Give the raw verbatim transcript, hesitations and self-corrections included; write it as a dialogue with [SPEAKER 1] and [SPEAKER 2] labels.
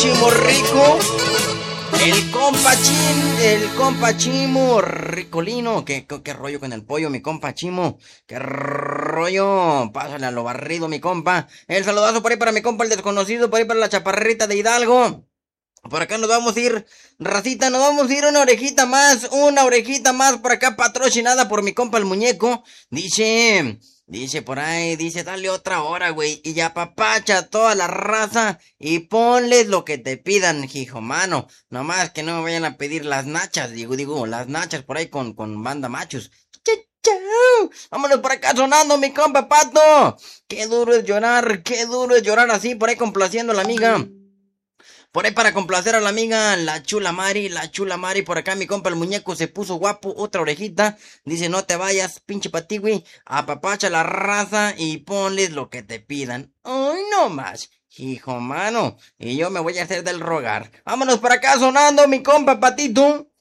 [SPEAKER 1] Chimo Rico. El compa Chim, el compa Chimo Ricolino. ¿Qué, qué, qué rollo con el pollo, mi compa Chimo? ¿Qué rollo? Pásale a lo barrido, mi compa. El saludazo por ahí para mi compa el desconocido, por ahí para la chaparrita de Hidalgo. Por acá nos vamos a ir, racita, nos vamos a ir una orejita más, una orejita más por acá patrocinada por mi compa el muñeco. Dice, dice por ahí, dice, dale otra hora, güey, y ya papacha toda la raza y ponles lo que te pidan, hijo mano. Nomás que no me vayan a pedir las nachas, digo, digo, las nachas por ahí con, con banda machos. ¡Chau! Vámonos por acá sonando, mi compa Pato. Qué duro es llorar, qué duro es llorar así, por ahí complaciendo a la amiga. Por ahí para complacer a la amiga, la chula Mari, la chula Mari, por acá mi compa el muñeco se puso guapo, otra orejita, dice no te vayas, pinche patigüey, apapacha la raza y ponles lo que te pidan. ¡Ay, no más! Hijo mano, y yo me voy a hacer del rogar. Vámonos por acá sonando, mi compa Patito.